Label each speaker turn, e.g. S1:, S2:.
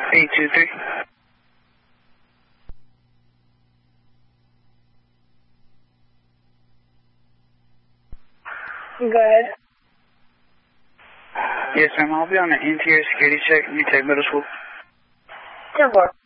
S1: 823.
S2: Go ahead.
S1: Yes, ma'am. I'll be on the interior security check. You take middle school.
S2: 10-4.